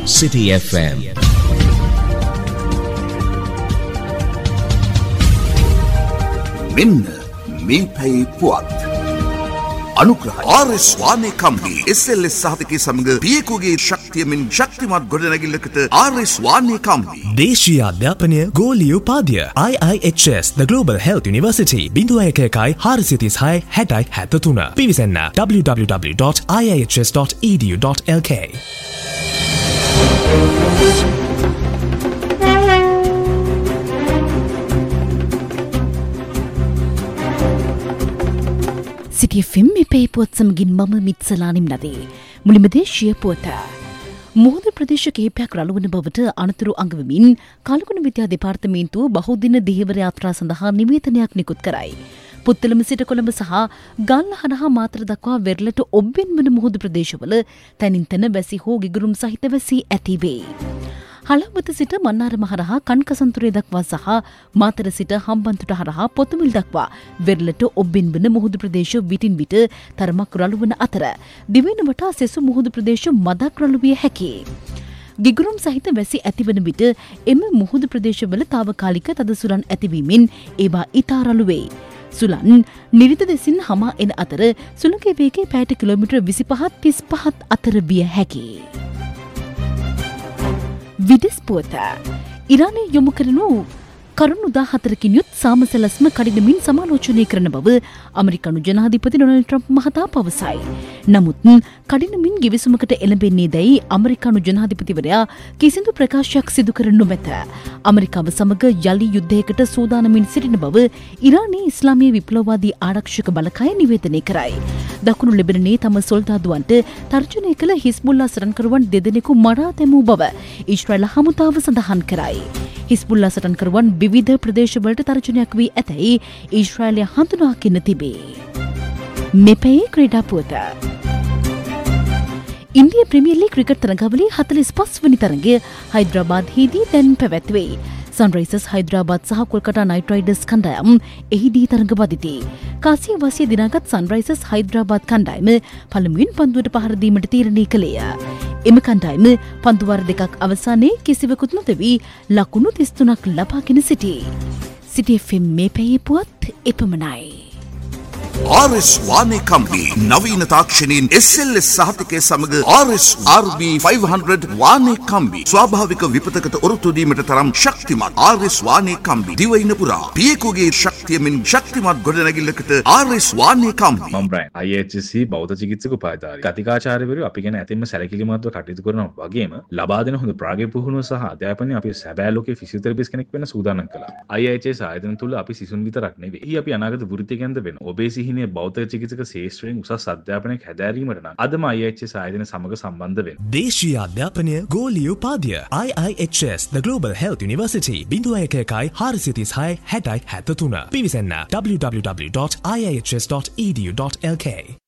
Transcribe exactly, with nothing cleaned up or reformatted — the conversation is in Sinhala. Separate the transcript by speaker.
Speaker 1: City F M.
Speaker 2: මෙන්න මේ පැයේ පුවත් අනුග්‍රහය R S වානේ company S L S සහතිකයේ සමග පියකුගේ ශක්තියමින් ශක්තිමත් ගොඩනැගිල්ලකට ආර් එස් වානේ කම්පනි
Speaker 3: දේශීය අධ්‍යාපනය ගෝලීය උපාධිය I I H S The Global Health University zero one one one four six six six seven three පිවිසන්න w w w dot i i h s dot e d u dot l k.
Speaker 4: සිටිය ෆිල්ම් එපේ පුවත් සමගින් මම මිත්සලානිම් නදී මුලින්ම දේශීය පුවත. මුහුදු ප්‍රදේශ කිහිපයක් රළවන බවට අනතුරු අඟවමින් කලකුණ විද්‍යා දෙපාර්තමේන්තුව බහුදින දෙහිවර යාත්‍රා සඳහා නිවේදනයක් නිකුත් කරයි. පුත්තලම සිට කොළඹ සහ ගල්ල හරහා මාතර දක්වා වෙරළට ඔබ්බෙන් වන මුහුදු ප්‍රදේශවල තැනින් තැන වැසි හෝ ගිගුරුම් සහිත වැසි ඇතිවේ. හලවත සිට මන්නාරම හරහා කන්කසන්තුරේ දක්වා සහ මාතර සිට හම්බන්තොට හරහා පොතුමිල් දක්වා වෙරළට ඔබ්බින් වන මුහුදු ප්‍රදේශ විටින් විට තරමක් රළු වන අතර දිවෙන වටා සෙසු මුහුදු ප්‍රදේශ මදක් රළු විය හැකියි. ගිගුරුම් සහිත වැසි ඇතිවන විට එම මුහුදු ප්‍රදේශවල තාවකාලික තද සුළං ඇතිවීමෙන් ඒවා ඉතා රළු වේ. සුළං නිරිත දෙසින් හමා එන අතර සුළඟේ වේගය පැයට කිලෝමීටර් විසිපහ තිස්පහ අතර විය හැකියි. විදෙස් පුවත ඉරානය යොමු කරනු කරුණු දාහතරකින් යුත් සාමසැලැස්ම කඩිනමින් සමාලෝචනය කරන බව අමරිකානු ජනාධිපති ඩොනල්ඩ් ට්‍රම්ප් මහතා පවසයි. නමුත් කඩිනමින් ගිවිසුමකට එළඹෙන්නේ දැයි අමරිකානු ජනාධිපතිවරයා කිසිදු ප්‍රකාශයක් සිදු කර නොමැත. අමරිකාව සමග යලි යුද්ධයකට සූදානමින් සිටින බව ඉරානයේ ඉස්ලාමීය විප්ලවවාදී ආරක්ෂක බලකය නිවේදනය කරයි. දකුණු ලෙබනනයේ තම සොල්දාදුවන්ට තර්ජනය කළ හිස්බුල්ලා සටන්කරුවන් දෙදෙනෙකු මරා දැමූ බව ඊශ්‍රායල හමුදාව සඳහන් කරයි. හිස්බුල්ලා සටන්කරුවන් විවිධ ප්‍රදේශවලට තර්ජනයක් වී ඇතැයි ඊශ්‍රායලය හඳුනාගෙන තිබේ. මෙපැයේ ක්‍රීඩා පුවත. ඉන්දිය ප්‍රීමියර් ලීග් ක්‍රිකට් තරගාවලියේ හතළිස් පස් වෙනි තරගය හයිදරාබාද්හිදී දැන් පැවැත්වේ. සන්රයිසර්ස් හයිදරාබාද් සහ කොල්කතා නයිට් රයිඩර්ස් කණ්ඩායම් එහිදී තරඟ වදිති. කාසිය වාසිය දිනාගත් සන්රයිසර්ස් හයිදරාබාද් කණ්ඩායම පළමුවෙන් පන්දුවට පහර දීමට තීරණය කළේය. එම කණ්ඩායම පන්දුවාර දෙකක් අවසානයේ කිසිවකුත් නොතැවී ලකුණු තිස් තුනක් ලබාගෙන සිටී. සිටි එෆ් එම් මේ පැයේ පුවත් එපමණයි.
Speaker 2: ආර් එස් වානේ කම්පනි නවීන තාක්ෂණයෙන් එස් එල් එස් සහතිකයේ සමග ආර් එස් ආර් බී five hundred වානේ කම්බි ස්වාභාවික විපතකට ඔරොත්තු දීමට තරම් ශක්තිමත් ආර් එස් වානේ කම්බි දිවයින පුරා පියකුගේ ශක්තියමින් ශක්තිමත් ගොඩනැගිල්ලකට ආර් එස් වානේ කම්බි.
Speaker 5: මම Brian I H S C බෞද්ධ චිකිත්සක උපාධිධාරී කතිකාචාර්යවරු අපි ගැන ඇතින්ම සැලකිලිමත්ව කටයුතු කරනවා වගේම ලබා දෙන හොඳ ප්‍රායෝගික පුහුණුව සහ අධ්‍යාපනය අපි සැබෑ ලෝකයේ ෆිසියෝതെරපිස්ට් කෙනෙක් වෙන්න සූදානම් කළා. I H S ආයතන තුල අපි සිසුන් විතරක් නෙවෙයි අපි අනාගත වෘත්තිකයන්ද වෙන ඔබේ සිහිනයේ බෞද්ධ චිකිත්සක ශාස්ත්‍රයෙන් උසස් අධ්‍යාපනයක් හැදෑරීමට නම් අදම I H S ආයතන සමග සම්බන්ධ වෙන්න.
Speaker 3: දේශීය අධ්‍යාපනය ගෝලීය උපාධිය I I H S The Global Health University zero one one one four six six six seven seven three පිවිසන්න w w w dot i i h s dot e d u dot l k.